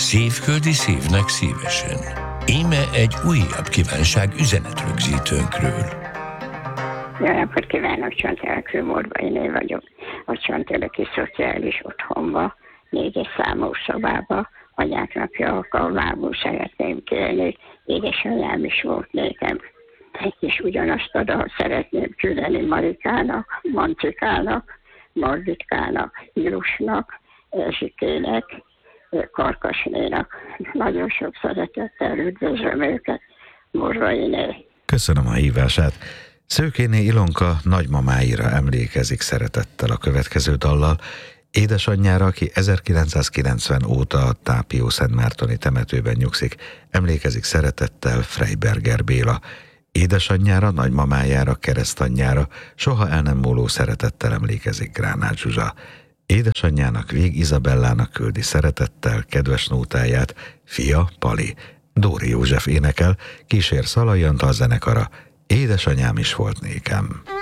Szívföldi szívnek szívesen. Íme egy újabb kívánság üzenetrögzítőnkről. Jó napot kívánok, Csontelekő Morvainé vagyok. A Csonteleki Szociális Otthonba, 4-es számú szobába, anyák napja alkalmából szeretném kérni. Édesanyám is volt nékem. És ugyanazt a dalt szeretném küldeni Marikának, Mancikának, Margitkának, Ilusnak, Erzsikének, Karkasnénak. Nagyon sok szeretettel üdvözlöm őket, Morvainé. Köszönöm a hívását. Szőkéné Ilonka nagymamáira emlékezik szeretettel a következő dallal. Édesanyjára, aki 1990 óta a Tápió-Szentmártoni temetőben nyugszik, emlékezik szeretettel Freiberger Béla. Édesanyjára, nagymamájára, keresztanyjára soha el nem múló szeretettel emlékezik Gránát Zsuzsa. Édesanyjának, Vég Izabellának küldi szeretettel kedves nótáját fia Pali. Dóri József énekel, kísér Szalai Antal zenekara, Édesanyám is volt nékem.